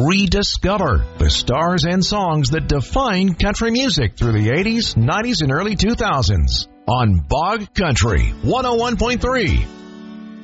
rediscover the stars and songs that define country music through the 80s, 90s, and early 2000s on Bog Country 101.3.